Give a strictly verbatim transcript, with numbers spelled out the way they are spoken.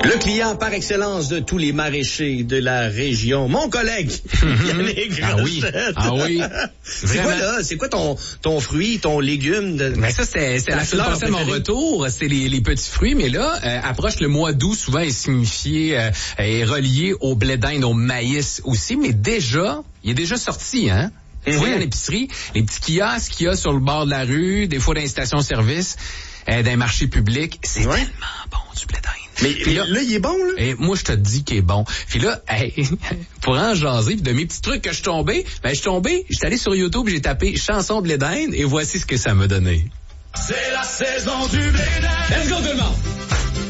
Le client par excellence de tous les maraîchers de la région, mon collègue Yannick Ah oui, ah oui. C'est quoi là? C'est quoi ton, ton fruit, ton légume? De... Mais ça, c'était, c'était la semaine passée, mon retour. C'est les, les petits fruits. Mais là, euh, approche le mois d'août, souvent est signifié, euh, est relié au blé d'Inde, au maïs aussi. Mais déjà, il est déjà sorti, hein? Mm-hmm. Tu vois, dans l'épicerie, les petits kiosques qu'il y a sur le bord de la rue, des fois dans les stations-service, euh, dans les marchés publics, c'est ouais. tellement bon du blé d'Inde. Mais là, là, il est bon, là? Et moi, je te dis qu'il est bon. Puis là, hey, pour en jaser, puis de mes petits trucs que je suis tombé, ben, je suis tombé, je suis allé sur YouTube, j'ai tapé chanson blé d'Inde, et voici ce que ça m'a donné. C'est la saison du blé d'Inde. Let's go, tout le monde!